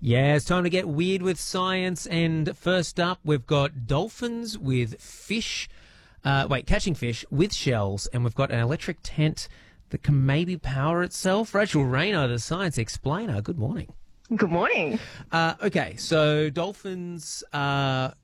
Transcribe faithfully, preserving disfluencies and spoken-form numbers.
Yeah, it's time to get weird with science. And first up, we've got dolphins with fish. Uh, wait, catching fish with shells. And we've got an electric tent that can maybe power itself. Rachel Rayner, the science explainer. Good morning. Good morning. Uh, okay, so dolphins uh,